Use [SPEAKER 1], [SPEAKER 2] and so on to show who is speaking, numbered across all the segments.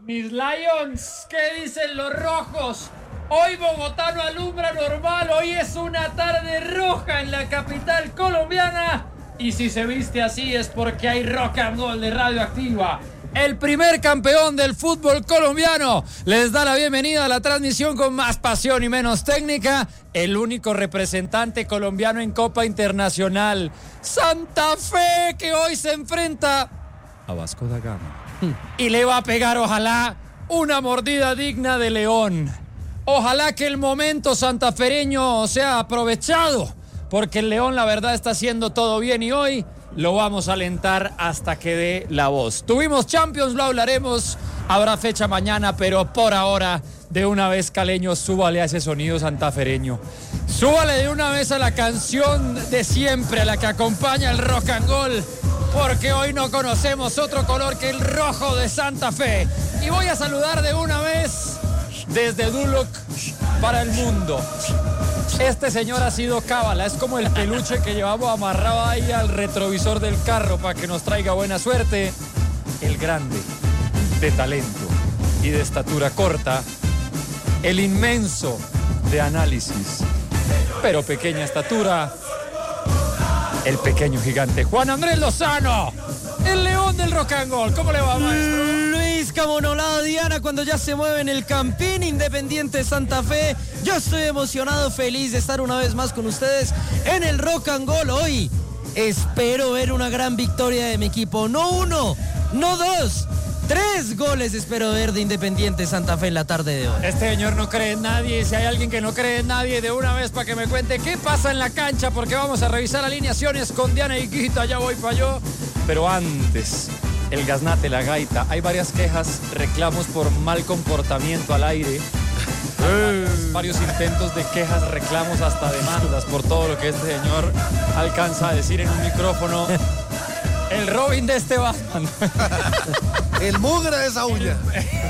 [SPEAKER 1] Mis Lions, ¿qué dicen los rojos? Hoy Bogotá no alumbra normal, hoy es una tarde roja en la capital colombiana. Y si se viste así es porque hay rock and roll de Radioactiva. El primer campeón del fútbol colombiano les da la bienvenida a la transmisión con más pasión y menos técnica. El único representante colombiano en Copa Internacional, Santa Fe, que hoy se enfrenta a Vasco da Gama. Y le va a pegar, ojalá, una mordida digna de León. Ojalá que el momento santafereño sea aprovechado, porque el León, la verdad, está haciendo todo bien y hoy lo vamos a alentar hasta que dé la voz. Tuvimos Champions, lo hablaremos, habrá fecha mañana, pero por ahora, de una vez, caleño, súbale a ese sonido santafereño. Súbale de una vez a la canción de siempre, a la que acompaña el rock and roll, porque hoy no conocemos otro color que el rojo de Santa Fe. Y voy a saludar de una vez desde Duloc para el mundo. Este señor ha sido cábala, es como el peluche que llevamos amarrado ahí al retrovisor del carro para que nos traiga buena suerte. El grande, de talento y de estatura corta, el inmenso de análisis, pero pequeña estatura, el pequeño gigante Juan Andrés Lozano, el león del rock and roll. ¿Cómo le va, maestro?
[SPEAKER 2] Luis Camonolado, Diana, cuando ya se mueve en el Campín Independiente Santa Fe. Yo estoy emocionado, feliz de estar una vez más con ustedes en el rock and roll. Hoy espero ver una gran victoria de mi equipo. No uno, no dos, 3 goles espero ver de Independiente Santa Fe en la tarde de hoy.
[SPEAKER 1] Este señor no cree en nadie. Si hay alguien que no cree en nadie, de una vez para que me cuente qué pasa en la cancha, porque vamos a revisar alineaciones con Diana y Guita. Ya voy para yo. Pero antes, el gaznate, la gaita. Hay varias quejas, reclamos por mal comportamiento al aire. Varios intentos de quejas, reclamos, hasta demandas por todo lo que este señor alcanza a decir en un micrófono. El Robin de este Batman.
[SPEAKER 3] El mugre de esa uña.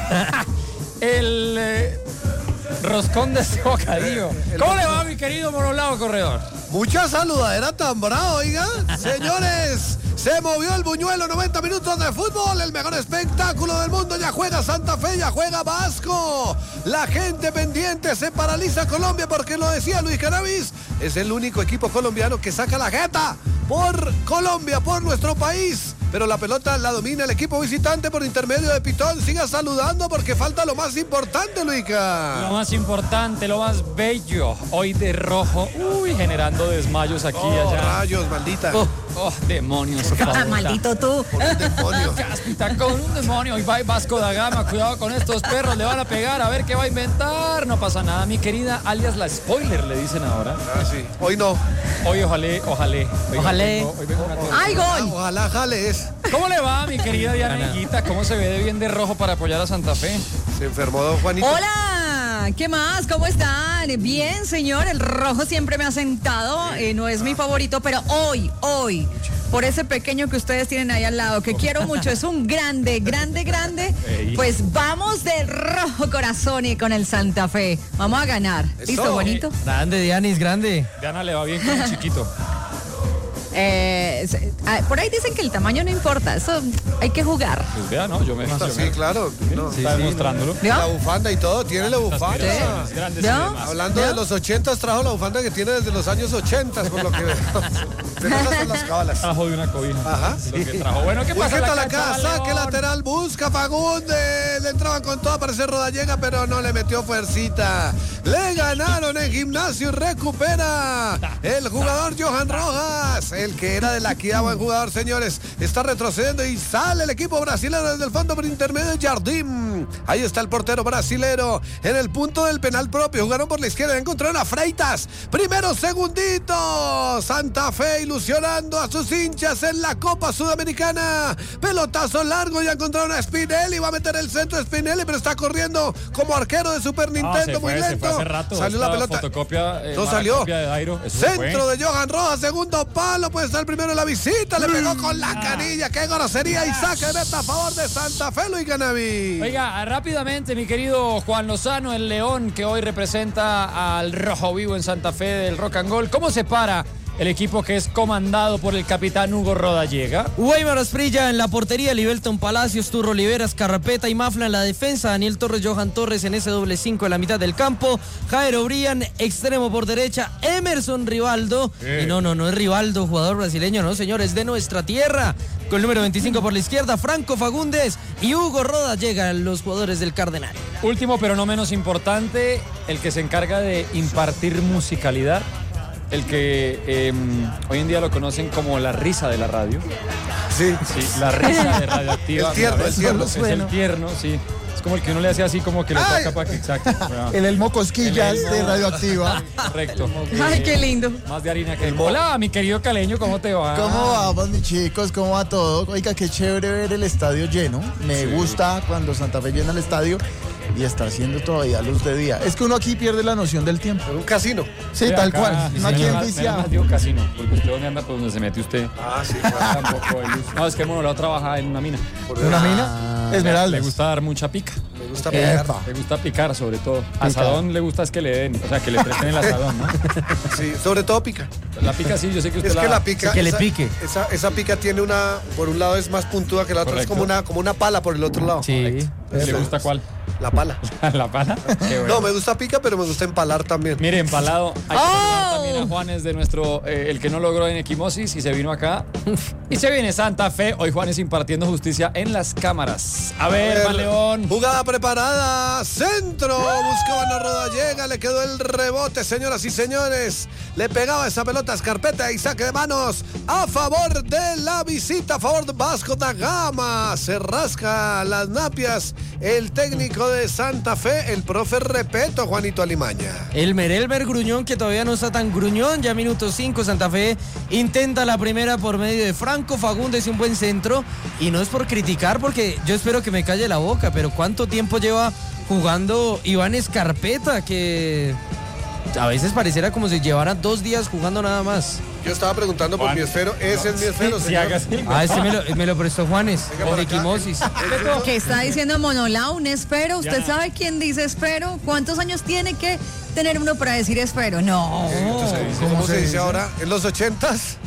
[SPEAKER 1] El roscón de este bocadillo. ¿Cómo le va, mi querido Monolao Corredor?
[SPEAKER 3] Mucha saludadera tan bravo, oiga. Señores, se movió el buñuelo, 90 minutos de fútbol, el mejor espectáculo del mundo. Ya juega Santa Fe, ya juega Vasco. La gente pendiente, se paraliza Colombia, porque lo decía Luis Cannabis, es el único equipo colombiano que saca la jeta por Colombia, por nuestro país. Pero la pelota la domina el equipo visitante por intermedio de Pitón. Siga saludando porque falta lo más importante, Luica.
[SPEAKER 1] Lo más importante, lo más bello. Hoy de rojo. Uy, generando desmayos aquí y allá.
[SPEAKER 3] Rayos, maldita.
[SPEAKER 1] Demonios.
[SPEAKER 4] Maldito tú.
[SPEAKER 3] Por un demonio.
[SPEAKER 1] Cáspita, con un demonio. Hoy va Vasco da Gama. Cuidado con estos perros. Le van a pegar. A ver qué va a inventar. No pasa nada, mi querida. Alias la spoiler, le dicen ahora.
[SPEAKER 3] Ah, sí. Hoy no.
[SPEAKER 1] Hoy ojalá.
[SPEAKER 2] Ojalá.
[SPEAKER 1] Hoy vengo una cosa.
[SPEAKER 4] ¡Ay, gol!
[SPEAKER 3] Ojalá jales.
[SPEAKER 1] ¿Cómo le va, mi querida Diana Higuita? ¿Cómo se ve de bien de rojo para apoyar a Santa Fe?
[SPEAKER 3] Se enfermó don Juanito.
[SPEAKER 4] ¡Hola! ¿Qué más? ¿Cómo están? Bien, señor. El rojo siempre me ha sentado. No es mi favorito, pero hoy, por ese pequeño que ustedes tienen ahí al lado, que quiero mucho, es un grande. Pues vamos de rojo corazón y con el Santa Fe. Vamos a ganar. ¿Listo, bonito?
[SPEAKER 2] Grande, Dianis, grande.
[SPEAKER 1] Diana le va bien con el chiquito.
[SPEAKER 4] Por ahí dicen que el tamaño no importa, eso hay que jugar.
[SPEAKER 1] Pues vea, ¿no? Yo me
[SPEAKER 3] Sí, claro. No.
[SPEAKER 1] está demostrándolo.
[SPEAKER 3] La bufanda y todo, tiene la bufanda.
[SPEAKER 1] Grandes
[SPEAKER 4] ¿No?
[SPEAKER 1] y demás.
[SPEAKER 3] Hablando de los 80, trajo la bufanda que tiene desde los años 80, por lo que veo. Pero esas son las cábalas.
[SPEAKER 1] Trajo de una cobija.
[SPEAKER 3] Ajá,
[SPEAKER 1] Lo que trajo. Bueno, ¿qué pasa?
[SPEAKER 3] Busca
[SPEAKER 1] en
[SPEAKER 3] la
[SPEAKER 1] cancha,
[SPEAKER 3] casa, que
[SPEAKER 1] León?
[SPEAKER 3] lateral busca Fagundes. Le entraban con todo, parece Rodallega, pero no le metió fuercita. Le ganaron en Gimnasio y recupera el jugador Johan Rojas, el que era de la Equidad, buen jugador, señores. Está retrocediendo y sale el equipo brasilero desde el fondo por intermedio de Jardim. Ahí está el portero brasilero en el punto del penal propio. Jugaron por la izquierda, encontraron a Freitas. Primero, segundito. Santa Fe ilusionando a sus hinchas en la Copa Sudamericana. Pelotazo largo, ya encontraron a Spinelli. Va a meter el centro Spinelli, pero está corriendo como arquero de Super Nintendo, muy lento.
[SPEAKER 1] Se fue hace rato.
[SPEAKER 3] Salió la pelota.
[SPEAKER 1] Fotocopia,
[SPEAKER 3] No salió.
[SPEAKER 1] de Dairo. Eso
[SPEAKER 3] Centro de Johan Rojas, segundo palo, puede estar el primero en la visita, le pegó con la canilla, qué grosería, y saque de meta a favor de Santa Fe, Luis Cannabis.
[SPEAKER 1] Oiga, rápidamente, mi querido Juan Lozano, el león que hoy representa al rojo vivo en Santa Fe del rock and roll. ¿Cómo se para el equipo que es comandado por el capitán Hugo Rodallega.
[SPEAKER 2] Weimar Asprilla en la portería, Libelton Palacios, Turro Oliveras, Carrapeta y Mafla en la defensa, Daniel Torres, Johan Torres en ese doble 5 en la mitad del campo, Jairo Brian, extremo por derecha, Emerson Rivaldo, y no es Rivaldo, jugador brasileño, no señor, es de nuestra tierra, con el número 25 por la izquierda, Franco Fagundes y Hugo Rodallega, los jugadores del Cardenal.
[SPEAKER 1] Último, pero no menos importante, el que se encarga de impartir musicalidad, el que hoy en día lo conocen como la risa de la radio.
[SPEAKER 3] Sí.
[SPEAKER 1] Sí, la risa de Radioactiva.
[SPEAKER 3] El tierno.
[SPEAKER 1] Es el tierno, sí. Es como el que uno le hace así como que lo toca para que exacto.
[SPEAKER 5] El Elmo Cosquillas de Radioactiva.
[SPEAKER 1] Correcto.
[SPEAKER 4] Ay, qué lindo.
[SPEAKER 1] Más de harina que el... Hola, mi querido caleño, ¿cómo te va?
[SPEAKER 5] ¿Cómo vamos, mis chicos? ¿Cómo va todo? Oiga, qué chévere ver el estadio lleno. Me gusta cuando Santa Fe llena el estadio y está haciendo todavía luz de día. Es que uno aquí pierde la noción del tiempo.
[SPEAKER 3] Un casino.
[SPEAKER 5] Sí, tal cual. No aquí en Viciado.
[SPEAKER 1] Digo casino, porque usted dónde anda, pues donde se mete usted.
[SPEAKER 3] Ah, sí, claro.
[SPEAKER 1] Tampoco hay luz. No, es que Monolao trabaja en una mina.
[SPEAKER 5] ¿Una mina? Esmeraldas.
[SPEAKER 1] Le gusta dar mucha pica.
[SPEAKER 3] Me gusta pegar.
[SPEAKER 1] Le gusta picar, sobre todo. Asadón le gusta es que le den, o sea, que le presten el asadón, ¿no?
[SPEAKER 3] Sí, sobre todo pica.
[SPEAKER 1] La pica sí, yo sé que usted
[SPEAKER 3] Es que la pica.
[SPEAKER 2] que le pique.
[SPEAKER 3] Esa pica tiene una. Por un lado es más puntuda que la otra.
[SPEAKER 1] Correcto.
[SPEAKER 3] Es como una pala por el otro lado.
[SPEAKER 2] Sí.
[SPEAKER 1] ¿Le gusta cuál?
[SPEAKER 3] La pala.
[SPEAKER 1] ¿La pala? Qué bueno.
[SPEAKER 3] No, me gusta pica, pero me gusta empalar también.
[SPEAKER 1] Mire, empalado. Hay que saludar también a Juanes de nuestro, el que no logró en Equimosis y se vino acá. Y se viene Santa Fe. Hoy Juanes impartiendo justicia en las cámaras. A ver, León.
[SPEAKER 3] Jugada preparada. Centro. Buscaban a Rodallega. Le quedó el rebote, señoras y señores. Le pegaba esa pelota a Escarpeta y saque de manos a favor de la visita, a favor de Vasco da Gama. Se rasca las napias el técnico de Santa Fe, el profe Repeto, Juanito Alimaña.
[SPEAKER 2] Elmer gruñón, que todavía no está tan gruñón, ya minuto 5, Santa Fe intenta la primera por medio de Franco Fagundes y un buen centro, y no es por criticar porque yo espero que me calle la boca, pero ¿cuánto tiempo lleva jugando Iván Escarpeta? Que a veces pareciera como si llevara 2 días jugando nada más.
[SPEAKER 3] Yo estaba preguntando por mi esfero. Ese es mi esfero,
[SPEAKER 1] Sí,
[SPEAKER 3] señor.
[SPEAKER 1] hágase.
[SPEAKER 2] Este me lo prestó Juanes,
[SPEAKER 3] por
[SPEAKER 2] por
[SPEAKER 3] acá.
[SPEAKER 2] Equimosis.
[SPEAKER 4] ¿Qué está diciendo Monolao? ¿Un espero? ¿Usted sabe quién dice espero? ¿Cuántos años tiene que tener uno para decir espero? No.
[SPEAKER 3] ¿Cómo se dice ahora? ¿En los 80s?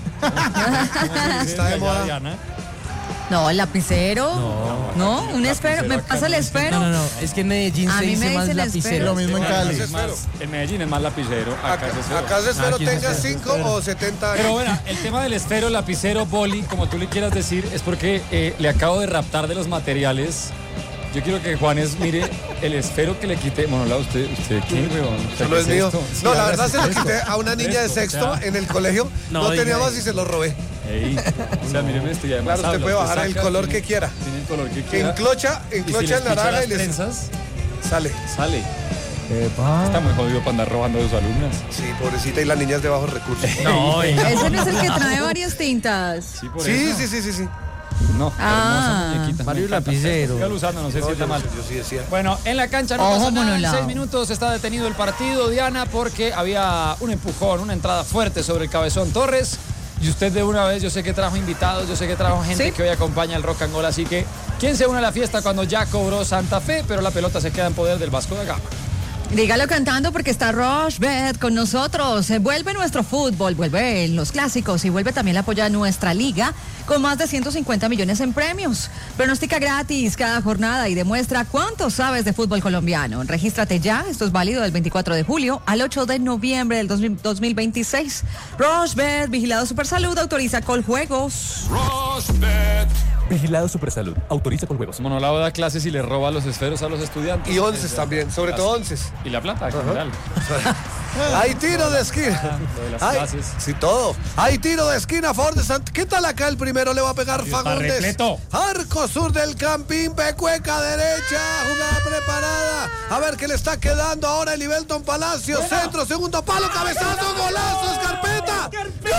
[SPEAKER 3] Está de moda.
[SPEAKER 1] Diana.
[SPEAKER 4] No, el lapicero. No, un espero. ¿Me pasa el espero?
[SPEAKER 2] No, es que en Medellín
[SPEAKER 4] A
[SPEAKER 2] se
[SPEAKER 4] mí me
[SPEAKER 2] dice más
[SPEAKER 4] dicen
[SPEAKER 2] lapicero.
[SPEAKER 4] espero.
[SPEAKER 5] Lo mismo en Cali.
[SPEAKER 3] Es esfero.
[SPEAKER 1] En Medellín es más lapicero. Acá es esfero.
[SPEAKER 3] Acá se espero
[SPEAKER 2] Aquí es
[SPEAKER 3] tenga
[SPEAKER 2] esfero.
[SPEAKER 3] 5 o 70 años.
[SPEAKER 1] Pero bueno, el tema del esfero, lapicero, boli, como tú le quieras decir, es porque le acabo de raptar de los materiales. Yo quiero que Juanes mire el esfero que le quité. Monolao, ¿usted qué, weón?
[SPEAKER 3] Eso no es mío.
[SPEAKER 1] Sí,
[SPEAKER 3] No, la
[SPEAKER 1] ahora
[SPEAKER 3] verdad
[SPEAKER 1] sí
[SPEAKER 3] se lo
[SPEAKER 1] esto.
[SPEAKER 3] quité a una niña de
[SPEAKER 1] Esto,
[SPEAKER 3] sexto
[SPEAKER 1] o sea,
[SPEAKER 3] en el colegio.
[SPEAKER 2] No,
[SPEAKER 3] No tenía
[SPEAKER 2] diga
[SPEAKER 3] más y se lo robé.
[SPEAKER 1] Ey, o sea, míreme esto y además
[SPEAKER 3] Claro, usted
[SPEAKER 1] habla,
[SPEAKER 3] puede bajar el
[SPEAKER 1] saca,
[SPEAKER 3] color
[SPEAKER 1] tiene-
[SPEAKER 3] que quiera.
[SPEAKER 1] Tiene el color que
[SPEAKER 3] Que
[SPEAKER 1] quiera.
[SPEAKER 3] enclocha
[SPEAKER 1] Y si
[SPEAKER 3] en
[SPEAKER 1] les picha
[SPEAKER 3] naranja
[SPEAKER 1] las
[SPEAKER 3] y les
[SPEAKER 1] trenzas,
[SPEAKER 3] sale.
[SPEAKER 1] sale. Está muy jodido para andar robando de sus alumnas.
[SPEAKER 3] Sí, pobrecita, y las niñas de bajos recursos.
[SPEAKER 2] No,
[SPEAKER 4] Ese no es el que trae varias tintas.
[SPEAKER 1] Sí, por
[SPEAKER 3] Sí,
[SPEAKER 1] eso.
[SPEAKER 3] sí.
[SPEAKER 1] No,
[SPEAKER 4] Ah.
[SPEAKER 1] hermosa muñequita.
[SPEAKER 2] Mario
[SPEAKER 1] me encanta.
[SPEAKER 2] Lapicero.
[SPEAKER 1] Sígalo usando, no se sienta mal.
[SPEAKER 3] Yo sí decía.
[SPEAKER 1] Bueno, en la cancha no
[SPEAKER 4] Ojo,
[SPEAKER 1] pasa nada. En
[SPEAKER 4] Monolao.
[SPEAKER 1] 6 minutos está detenido el partido, Diana, porque había un empujón, una entrada fuerte sobre el Cabezón Torres. Y usted de una vez, yo sé que trajo invitados, yo sé que trajo gente
[SPEAKER 4] Sí.
[SPEAKER 1] que hoy acompaña el Rock and Roll, así que ¿quién se une a la fiesta cuando ya cobró Santa Fe? Pero la pelota se queda en poder del Vasco da Gama.
[SPEAKER 4] Dígalo cantando porque está Rochbet con nosotros. Vuelve nuestro fútbol, vuelve los clásicos y vuelve también a apoyar nuestra liga con más de 150 millones en premios. Pronostica gratis cada jornada y demuestra cuánto sabes de fútbol colombiano. Regístrate ya, esto es válido del 24 de julio al 8 de noviembre del 2026. Rochbet, Vigilado Supersalud, autoriza Coljuegos.
[SPEAKER 6] Vigilado Supersalud. Autoriza con juegos.
[SPEAKER 1] Monolao da clases y le roba los esferos a los estudiantes.
[SPEAKER 3] Y 11 también, sobre todo 11.
[SPEAKER 1] Y la plata, en general.
[SPEAKER 3] Hay tiro de esquina.
[SPEAKER 1] Lo de las
[SPEAKER 3] Hay-
[SPEAKER 1] clases.
[SPEAKER 3] sí, todo. Hay tiro de esquina a favor de Santa. ¿Qué tal acá el primero? Le va a pegar
[SPEAKER 1] Está
[SPEAKER 3] Fagundes.
[SPEAKER 1] repleto.
[SPEAKER 3] Arco sur del Campín, Pecueca derecha. Jugada preparada. A ver qué le está quedando ahora el Ibelton Palacios. Centro, segundo palo, cabezazo, golazo, Escarpeta.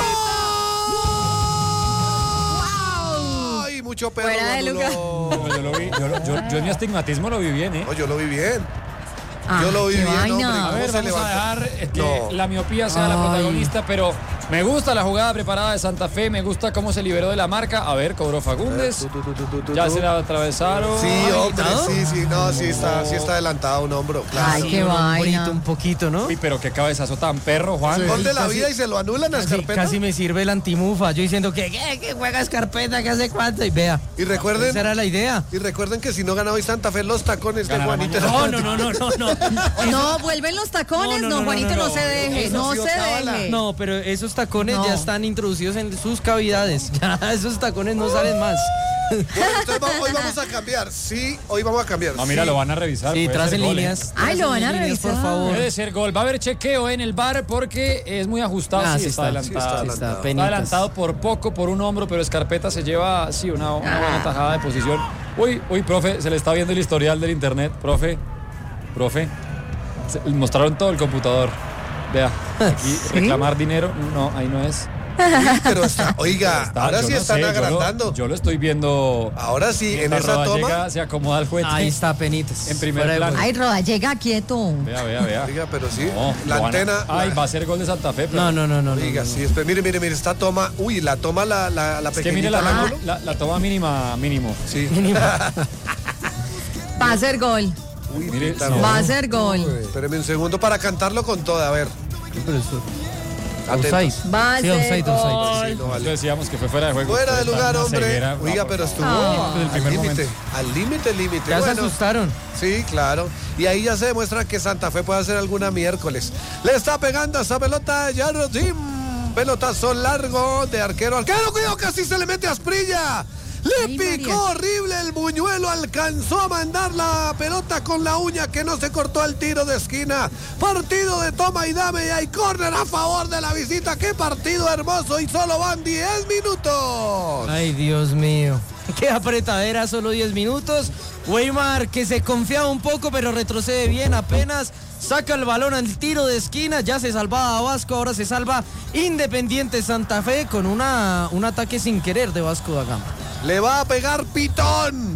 [SPEAKER 3] ¡Gol! ¡Ay, mucho perro!
[SPEAKER 4] Fuera de
[SPEAKER 3] lo
[SPEAKER 4] lugar.
[SPEAKER 3] anuló.
[SPEAKER 1] No, yo lo vi, yo en mi astigmatismo lo vi bien, ¿eh?
[SPEAKER 3] No, yo lo vi bien.
[SPEAKER 4] Ah,
[SPEAKER 3] Yo lo vi
[SPEAKER 4] qué
[SPEAKER 3] bien,
[SPEAKER 4] vaina.
[SPEAKER 3] hombre.
[SPEAKER 1] A ver,
[SPEAKER 3] ¿Cómo se
[SPEAKER 1] vamos a
[SPEAKER 3] levantó?
[SPEAKER 1] dejar que
[SPEAKER 3] No.
[SPEAKER 1] la miopía sea la
[SPEAKER 2] Ay.
[SPEAKER 1] protagonista, pero Me gusta la jugada preparada de Santa Fe, me gusta cómo se liberó de la marca. A ver, cobró Fagundes. Ya se la atravesaron.
[SPEAKER 3] Sí, hombre, sí está adelantado un hombro. Claro.
[SPEAKER 4] Ay, qué vaina.
[SPEAKER 2] Un poquito, ¿no?
[SPEAKER 1] Uy, pero qué cabezazo tan perro, Juan.
[SPEAKER 3] Gol de la vida y se lo anulan a Escarpeta.
[SPEAKER 2] Casi me sirve el antimufa. Yo diciendo que juega Escarpeta, que hace cuánto. Y vea.
[SPEAKER 3] Y recuerden.
[SPEAKER 2] Esa era la idea.
[SPEAKER 3] Y recuerden que si no gana hoy Santa Fe, los tacones de
[SPEAKER 1] Ganará
[SPEAKER 3] Juanito.
[SPEAKER 4] No, vuelven los tacones. No, Juanito, no se deje.
[SPEAKER 3] Eso
[SPEAKER 4] No
[SPEAKER 3] ha sido
[SPEAKER 4] se
[SPEAKER 3] cábala.
[SPEAKER 4] deje.
[SPEAKER 2] No, pero esos tacones
[SPEAKER 4] No.
[SPEAKER 2] ya están introducidos en sus cavidades. Ya esos tacones no salen más.
[SPEAKER 3] Bueno, entonces hoy vamos a cambiar. Sí, hoy vamos a cambiar.
[SPEAKER 1] No, mira,
[SPEAKER 3] Sí.
[SPEAKER 1] lo van a revisar.
[SPEAKER 2] Sí,
[SPEAKER 1] puede
[SPEAKER 2] tras
[SPEAKER 1] ser
[SPEAKER 2] en
[SPEAKER 1] gol,
[SPEAKER 2] líneas.
[SPEAKER 4] Ay, lo van a
[SPEAKER 2] Tras en líneas, por
[SPEAKER 4] revisar.
[SPEAKER 2] favor.
[SPEAKER 1] Puede ser gol. Va a haber chequeo en el bar porque es muy ajustado.
[SPEAKER 2] Ah,
[SPEAKER 1] sí,
[SPEAKER 2] sí
[SPEAKER 1] está
[SPEAKER 2] está,
[SPEAKER 1] adelantado.
[SPEAKER 3] sí está
[SPEAKER 1] Está
[SPEAKER 2] penitas.
[SPEAKER 1] adelantado por poco, por un hombro, pero Escarpeta se lleva, una buena tajada de posición. Uy, profe, se le está viendo el historial del internet. Profe. Mostraron todo el computador. Vea, aquí reclamar dinero. No, ahí no es.
[SPEAKER 3] Uy, pero está, oiga,
[SPEAKER 1] Está,
[SPEAKER 3] ahora
[SPEAKER 1] yo
[SPEAKER 3] sí
[SPEAKER 1] no
[SPEAKER 3] están
[SPEAKER 1] sé,
[SPEAKER 3] agrandando.
[SPEAKER 1] Yo lo estoy viendo.
[SPEAKER 3] Ahora sí, en
[SPEAKER 1] Mientras
[SPEAKER 3] esa
[SPEAKER 1] Roda
[SPEAKER 3] toma.
[SPEAKER 1] llega, se acomoda el juguete.
[SPEAKER 2] Ahí está, penitas.
[SPEAKER 1] En primer
[SPEAKER 2] Fuera de
[SPEAKER 1] plano.
[SPEAKER 2] juego.
[SPEAKER 4] Ay, Roda, llega quieto.
[SPEAKER 1] Vea.
[SPEAKER 3] Oiga, pero sí.
[SPEAKER 1] No,
[SPEAKER 3] la
[SPEAKER 1] lo van a-
[SPEAKER 3] antena.
[SPEAKER 1] Ay, va a ser gol de Santa Fe. Pero
[SPEAKER 2] No.
[SPEAKER 3] Oiga, sí, mire, esta toma. Uy, la toma la
[SPEAKER 1] es que mire
[SPEAKER 3] pequeñita al ángulo.
[SPEAKER 1] la toma mínimo.
[SPEAKER 3] Sí.
[SPEAKER 4] Va a ser gol.
[SPEAKER 3] Uy,
[SPEAKER 1] Mire,
[SPEAKER 3] puta,
[SPEAKER 1] sí.
[SPEAKER 3] no.
[SPEAKER 4] Va a ser gol.
[SPEAKER 3] Espéreme un segundo para cantarlo con toda. A ver.
[SPEAKER 2] Pero eso-
[SPEAKER 3] Atentos.
[SPEAKER 2] Offside.
[SPEAKER 4] Va a
[SPEAKER 2] Sí,
[SPEAKER 4] ser
[SPEAKER 2] offside.
[SPEAKER 3] Sí, no
[SPEAKER 1] Nosotros
[SPEAKER 3] vale.
[SPEAKER 1] decíamos que fue fuera de juego.
[SPEAKER 3] Fuera de
[SPEAKER 1] Está
[SPEAKER 3] lugar,
[SPEAKER 1] una
[SPEAKER 3] hombre.
[SPEAKER 1] ceguera.
[SPEAKER 3] Oiga,
[SPEAKER 1] No,
[SPEAKER 3] pero
[SPEAKER 1] por
[SPEAKER 3] estuvo
[SPEAKER 1] favor. Desde el
[SPEAKER 3] al
[SPEAKER 1] primer
[SPEAKER 3] límite.
[SPEAKER 1] momento.
[SPEAKER 3] Al límite.
[SPEAKER 2] Ya se
[SPEAKER 3] Bueno,
[SPEAKER 2] asustaron.
[SPEAKER 3] sí, claro. Y ahí ya se demuestra que Santa Fe puede hacer alguna miércoles. Le está pegando a esa pelota Yarrotim. Pelotazo largo de arquero. Arquero, cuidado, casi se le mete a Asprilla. Le
[SPEAKER 4] Ay,
[SPEAKER 3] picó
[SPEAKER 4] María.
[SPEAKER 3] horrible el buñuelo, alcanzó a mandar la pelota con la uña que no se cortó al tiro de esquina. Partido de toma y dame y hay córner a favor de la visita. Qué partido hermoso y solo van 10 minutos.
[SPEAKER 2] Ay, Dios mío. Qué apretadera, solo 10 minutos. Weimar que se confiaba un poco, pero retrocede bien apenas. Saca el balón al tiro de esquina. Ya se salvaba Vasco, ahora se salva Independiente Santa Fe con un ataque sin querer de Vasco da Gama.
[SPEAKER 3] Le va a pegar Pitón.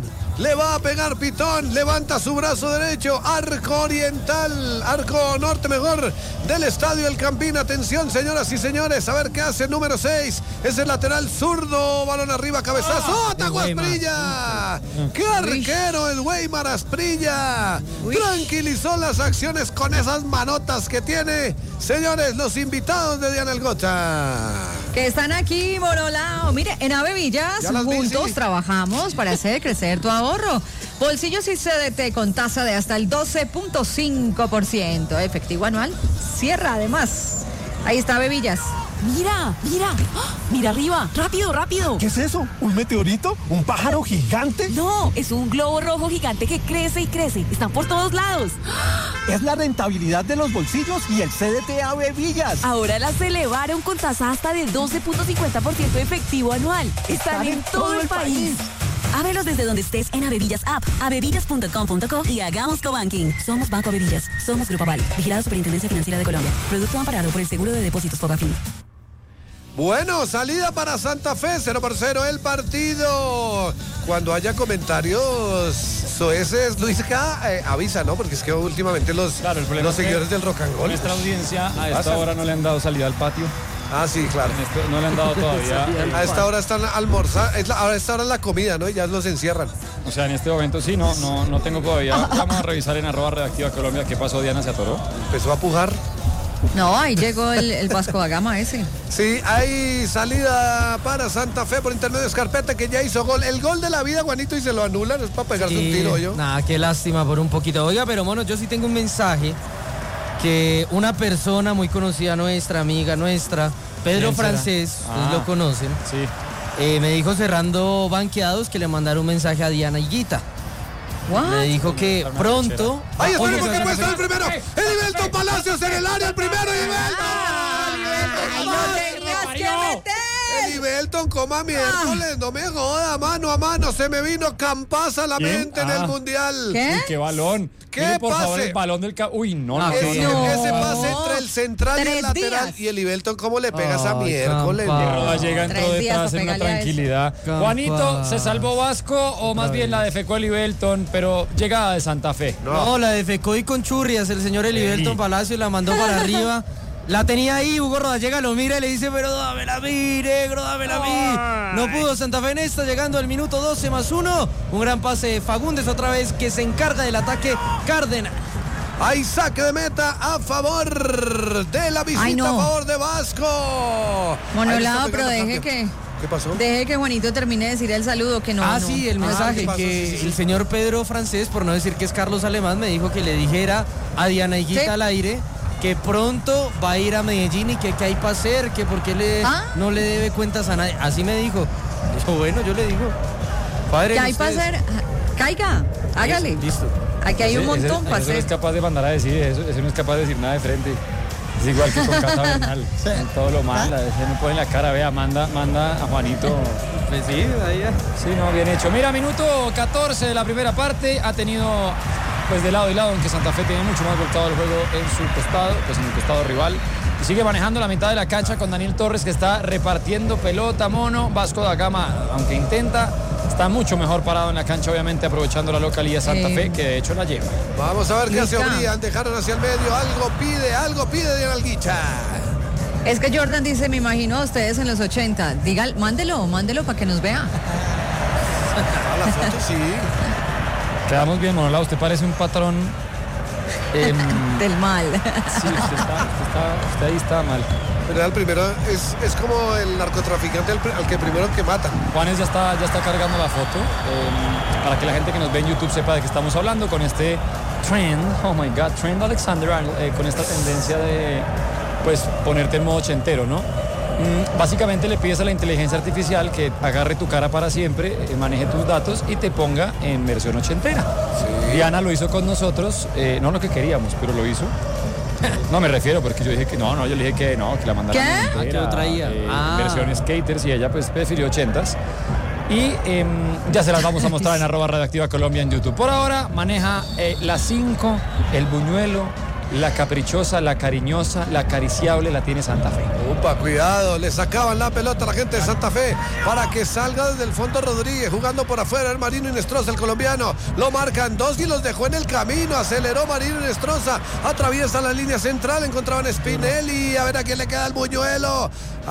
[SPEAKER 3] Levanta su brazo derecho. Arco oriental. Arco norte mejor del estadio El Campín. Atención, señoras y señores. A ver qué hace el número 6. Es el lateral zurdo. Balón arriba, cabezazo. ¡Atacó
[SPEAKER 2] Weimar.
[SPEAKER 3] Asprilla! ¡Qué arquero es Weimar Asprilla! Tranquilizó las acciones con esas manotas que tiene. Señores, los invitados de Diana Elgota.
[SPEAKER 4] Que están aquí, Morolao. Mire, en Ave Villas
[SPEAKER 3] Ya las vi,
[SPEAKER 4] juntos
[SPEAKER 3] sí.
[SPEAKER 4] trabajamos para hacer crecer tu ahorro. Bolsillos y CDT con tasa de hasta el 12.5%. Efectivo anual. Cierra además. Ahí está Ave Villas.
[SPEAKER 7] Mira, mira, ¡ah! Mira arriba, rápido.
[SPEAKER 8] ¿Qué es eso? ¿Un meteorito? ¿Un pájaro gigante?
[SPEAKER 7] No, es un globo rojo gigante que crece y crece. Están por todos lados.
[SPEAKER 8] Es la rentabilidad de los bolsillos y el CDT Ave Villas.
[SPEAKER 7] Ahora las elevaron con tasa hasta de 12.50% efectivo anual. Están en todo el país. Ábrelos desde donde estés en Avevillas App, avevillas.com.co y hagamos cobanking. Somos Banco Avevillas. Somos Grupo Aval. Vigilado Superintendencia Financiera de Colombia. Producto amparado por el Seguro de Depósitos Fogafín.
[SPEAKER 3] Bueno, salida para Santa Fe, 0-0 el partido. Cuando haya comentarios soeces, Luis K, avisa, ¿no? Porque es que últimamente los
[SPEAKER 1] problema es que
[SPEAKER 3] seguidores del Rock and Roll.
[SPEAKER 1] Nuestra audiencia a esta
[SPEAKER 3] pasa?
[SPEAKER 1] hora no le han dado salida al patio.
[SPEAKER 3] Ah, sí, claro.
[SPEAKER 1] No le han dado todavía.
[SPEAKER 3] A esta hora están almorzando, a esta hora es la comida, ¿no? Y ya los encierran.
[SPEAKER 1] O sea, en este momento sí, no tengo todavía. Vamos a revisar en @redactiva Colombia qué pasó. Diana se atoró.
[SPEAKER 3] Empezó a pujar.
[SPEAKER 4] No, ahí llegó el Vasco da Gama ese.
[SPEAKER 3] Sí, hay salida para Santa Fe por intermedio de Escarpeta que ya hizo gol. El gol de la vida, Juanito, y se lo anulan. Es para pegarse un tiro, yo.
[SPEAKER 2] Nada, qué lástima por un poquito. Oiga, pero mono, yo sí tengo un mensaje que una persona muy conocida nuestra, amiga nuestra, Pedro
[SPEAKER 1] ¿Quién será?
[SPEAKER 2] Francés, ustedes
[SPEAKER 1] Ah.
[SPEAKER 2] lo conocen,
[SPEAKER 1] Sí.
[SPEAKER 2] me dijo cerrando banqueados que le mandara un mensaje a Diana Higuita.
[SPEAKER 4] What?
[SPEAKER 2] Le dijo que
[SPEAKER 1] Una
[SPEAKER 2] pronto...
[SPEAKER 3] Ahí
[SPEAKER 2] Oye,
[SPEAKER 3] esperemos que puede estar el primero. Elivelton Palacios en el área, el primero,
[SPEAKER 4] Ay, no tenías que meter.
[SPEAKER 3] Elivelton, coma miércoles, no me joda, mano a mano, se me vino Campas a la
[SPEAKER 1] ¿Quién?
[SPEAKER 3] mente en el
[SPEAKER 1] Ah.
[SPEAKER 3] Mundial.
[SPEAKER 4] ¿Qué?
[SPEAKER 1] Uy, qué balón.
[SPEAKER 3] ¿Qué
[SPEAKER 1] Mire, por favor,
[SPEAKER 3] pase?
[SPEAKER 1] el balón del... Uy, no.
[SPEAKER 3] Ese,
[SPEAKER 4] No.
[SPEAKER 3] ese pase entre el central y el
[SPEAKER 4] 3
[SPEAKER 3] lateral.
[SPEAKER 4] días.
[SPEAKER 3] Y Elivelton, ¿cómo le pegas a
[SPEAKER 2] Ay,
[SPEAKER 3] miércoles?
[SPEAKER 2] Campas.
[SPEAKER 1] Que Roda llega, entró
[SPEAKER 4] 3 días
[SPEAKER 1] detrás
[SPEAKER 4] para
[SPEAKER 1] en una
[SPEAKER 4] pegarle a eso.
[SPEAKER 1] tranquilidad.
[SPEAKER 2] Campa.
[SPEAKER 1] Juanito, ¿se salvó Vasco o más bien la defecó Elivelton? Pero llegada de Santa Fe.
[SPEAKER 2] No, la defecó y con churrias. El señor Elivelton Palacio la mandó para arriba. La tenía ahí, Hugo Rodallega lo mira y le dice, pero dámela a mí, negro, dámela a mí. No pudo Santa Fe en esta, llegando al minuto 12+1. Un gran pase de Fagundes otra vez, que se encarga del ataque Cárdenas.
[SPEAKER 3] Hay saque de meta a favor de la visita,
[SPEAKER 4] Ay, no.
[SPEAKER 3] a favor de Vasco.
[SPEAKER 4] Monolado, pero deje que...
[SPEAKER 3] ¿Qué pasó?
[SPEAKER 4] Deje que Juanito termine de decir el saludo, que no.
[SPEAKER 2] Sí, el mensaje
[SPEAKER 3] ¿qué pasó?
[SPEAKER 2] que
[SPEAKER 3] Sí, sí.
[SPEAKER 2] el señor Pedro Francés, por no decir que es Carlos Alemán, me dijo que le dijera a Diana Higuita
[SPEAKER 4] ¿Sí?
[SPEAKER 2] al aire que pronto va a ir a Medellín y que qué hay para hacer, que por qué no le debe cuentas a nadie. Así me dijo. Yo, bueno, yo le digo. Padre,
[SPEAKER 4] ¿Qué hay para hacer? Caiga, hágale.
[SPEAKER 2] Listo.
[SPEAKER 4] Aquí hay un montón para
[SPEAKER 9] Eso no
[SPEAKER 4] hacer.
[SPEAKER 9] es capaz de mandar a decir, eso no es capaz de decir nada de frente. Es igual que con Cata Bernal. Todo lo manda, se me pone en la cara, vea, manda a Juanito.
[SPEAKER 2] Pues sí, ahí ya.
[SPEAKER 9] Sí, no, bien hecho. Mira, minuto 14 de la primera parte. Ha tenido, pues, de lado y lado, aunque Santa Fe tiene mucho más volcado el juego en su costado, pues en el costado rival. Y sigue manejando la mitad de la cancha con Daniel Torres, que está repartiendo pelota, mono. Vasco da Gama, aunque intenta, está mucho mejor parado en la cancha, obviamente aprovechando la localidad Santa Fe, que de hecho la lleva.
[SPEAKER 3] Vamos a ver qué hace
[SPEAKER 4] Listo.
[SPEAKER 3] Obrian. Dejaron hacia el medio. Algo pide Diana Alguicha.
[SPEAKER 4] Es que Jordan dice, me imagino a ustedes en los 80. Diga, mándelo para que nos vea.
[SPEAKER 3] A la foto, sí.
[SPEAKER 9] Quedamos bien, Monolao. Usted parece un patrón.
[SPEAKER 4] Del mal.
[SPEAKER 9] Sí, usted ahí está mal.
[SPEAKER 3] Pero el primero es como el narcotraficante al que primero que matan.
[SPEAKER 9] Juanes ya está cargando la foto para que la gente que nos ve en YouTube sepa de qué estamos hablando con este trend. Oh my God, Trend Alexander Arnold, con esta tendencia de pues ponerte en modo ochentero, ¿no? Básicamente le pides a la inteligencia artificial que agarre tu cara para siempre, maneje tus datos y te ponga en versión ochentera. Sí. Diana lo hizo con nosotros, no lo que queríamos, pero lo hizo. No me refiero porque yo dije que no, yo le dije que no, que la mandara
[SPEAKER 4] ¿Qué?
[SPEAKER 2] Que lo traía.
[SPEAKER 9] versión skaters y ella pues prefirió 80s. Y ya se las vamos a mostrar en @Radioactiva Colombia en YouTube. Por ahora maneja la 5, el buñuelo, la caprichosa, la cariñosa, la acariciable la tiene Santa Fe.
[SPEAKER 3] Upa, cuidado, le sacaban la pelota a la gente de Santa Fe para que salga desde el fondo Rodríguez, jugando por afuera el Marino Inestrosa, el colombiano. Lo marcan dos y los dejó en el camino. Aceleró Marino Inestrosa, atraviesa la línea central, encontraban Spinelli. A ver a quién le queda el buñuelo.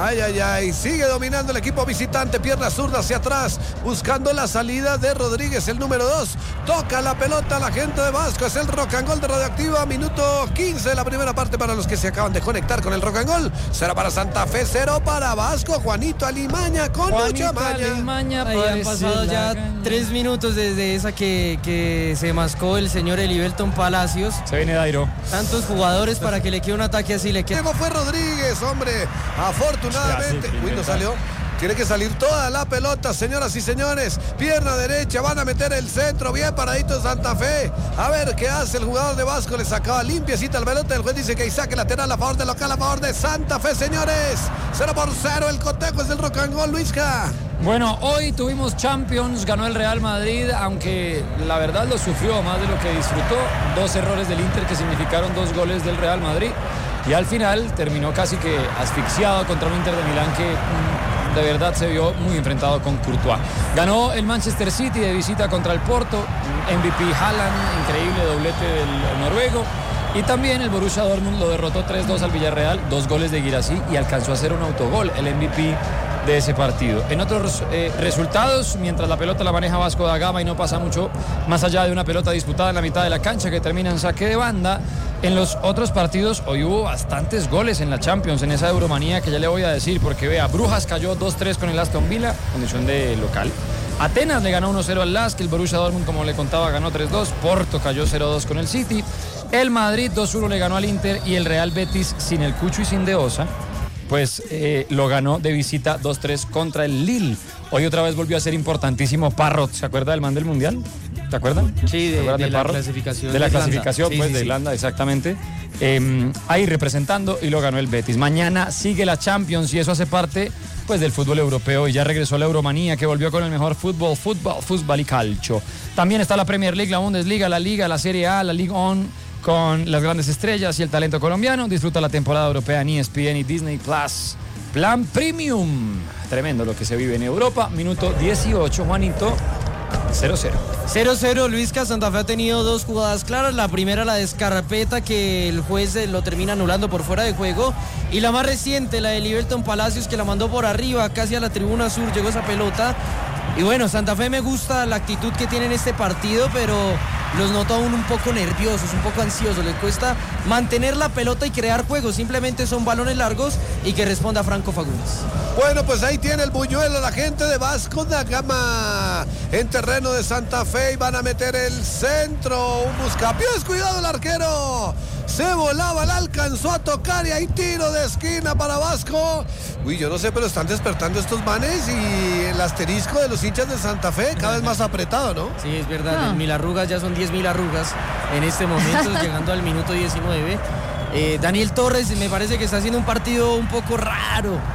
[SPEAKER 3] Ay, sigue dominando el equipo visitante, pierna zurda hacia atrás, buscando la salida de Rodríguez, el número 2. Toca la pelota la gente de Vasco, es el Rock and Roll de Radioactiva, minuto 15 de la primera parte para los que se acaban de conectar con el Rock and Roll. 0 para Santa Fe, 0 para Vasco. Juanito Alimaña con mucha maña.
[SPEAKER 2] Ahí han pasado ya 3 minutos desde esa que se mascó el señor Elibelton Palacios.
[SPEAKER 9] Se viene Dairo.
[SPEAKER 2] Tantos jugadores para que le quede un ataque así, le queda.
[SPEAKER 3] Luego fue Rodríguez, hombre, afortunadamente. Uy, no salió. Tiene que salir toda la pelota, señoras y señores. Pierna derecha, van a meter el centro. Bien paradito Santa Fe. A ver qué hace el jugador de Vasco. Le sacaba limpiecita la pelota. El juez dice que hay saque lateral a favor de local, a favor de Santa Fe, señores. 0-0. El cotejo es del Rock and Roll, Luisca.
[SPEAKER 9] Bueno, hoy tuvimos Champions, ganó el Real Madrid, aunque la verdad lo sufrió más de lo que disfrutó. 2 errores del Inter que significaron 2 goles del Real Madrid. Y al final terminó casi que asfixiado contra un Inter de Milán que de verdad se vio muy enfrentado con Courtois. Ganó el Manchester City de visita contra el Porto, MVP Haaland, increíble doblete del noruego. Y también el Borussia Dortmund lo derrotó 3-2 al Villarreal, 2 goles de Guirassy y alcanzó a hacer un autogol, el MVP de ese partido. En otros resultados, mientras la pelota la maneja Vasco da Gama y no pasa mucho más allá de una pelota disputada en la mitad de la cancha que termina en saque de banda, en los otros partidos hoy hubo bastantes goles en la Champions, en esa Euromanía que ya le voy a decir, porque vea, Brujas cayó 2-3 con el Aston Villa, condición de local. Atenas le ganó 1-0 al Lask, el Borussia Dortmund, como le contaba, ganó 3-2, Porto cayó 0-2 con el City, el Madrid 2-1 le ganó al Inter y el Real Betis, sin el Cucho y sin De Osa, pues lo ganó de visita 2-3 contra el Lille. Hoy otra vez volvió a ser importantísimo Parrot, ¿se acuerda del man del Mundial? ¿Te acuerdan?
[SPEAKER 2] Sí, de la
[SPEAKER 9] Parrot?
[SPEAKER 2] clasificación.
[SPEAKER 9] De la
[SPEAKER 2] Irlanda.
[SPEAKER 9] clasificación,
[SPEAKER 2] Sí,
[SPEAKER 9] pues,
[SPEAKER 2] sí,
[SPEAKER 9] de
[SPEAKER 2] sí.
[SPEAKER 9] Irlanda, exactamente. Ahí representando y lo ganó el Betis. Mañana sigue la Champions y eso hace parte, pues, del fútbol europeo y ya regresó la Euromanía que volvió con el mejor fútbol y calcio. También está la Premier League, la Bundesliga, la Liga, la Serie A, la Ligue 1 con las grandes estrellas y el talento colombiano. Disfruta la temporada europea en ESPN y Disney Plus. Plan Premium. Tremendo lo que se vive en Europa. Minuto 18, Juanito. 0-0.
[SPEAKER 2] 0-0, Luisca. Santa Fe ha tenido dos jugadas claras. La primera, la de Scarpeta, que el juez lo termina anulando por fuera de juego. Y la más reciente, la de Livelton Palacios, que la mandó por arriba, casi a la tribuna sur, llegó esa pelota. Y bueno, Santa Fe me gusta la actitud que tiene en este partido, pero los noto aún un poco nerviosos, un poco ansiosos. Les cuesta mantener la pelota y crear juego. Simplemente son balones largos y que responda Franco Fagundes.
[SPEAKER 3] Bueno, pues ahí tiene el buñuelo la gente de Vasco da Gama en terreno de Santa Fe y van a meter el centro. Un buscapiés, cuidado el arquero. Se volaba, la alcanzó a tocar y hay tiro de esquina para Vasco. Uy, yo no sé, pero están despertando estos manes y el asterisco de los hinchas de Santa Fe cada vez más apretado, ¿no?
[SPEAKER 2] Sí, es verdad, en 1000 arrugas ya son 10.000 arrugas en este momento, llegando al minuto 19. Daniel Torres me parece que está haciendo un partido un poco raro.